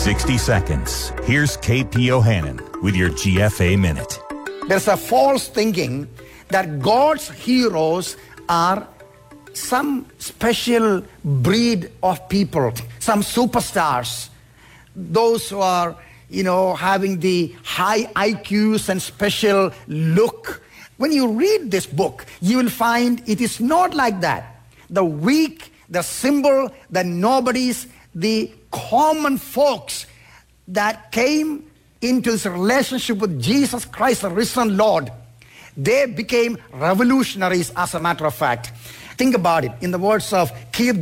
60 seconds. Here's KP Ohanan with your GFA Minute. There's a false thinking that God's heroes are some special breed of people, some superstars, those who are, having the high IQs and special look. When you read this book, you will find it is not like that. The weak, the simple, the nobodies, the common folks that came into this relationship with Jesus Christ, the risen Lord, they became revolutionaries, as a matter of fact. Think about it. In the words of Keith